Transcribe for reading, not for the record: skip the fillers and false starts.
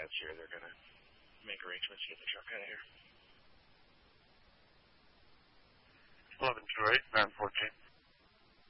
guys here. They're going to make arrangements to get the truck out of here. 11 Detroit, 914.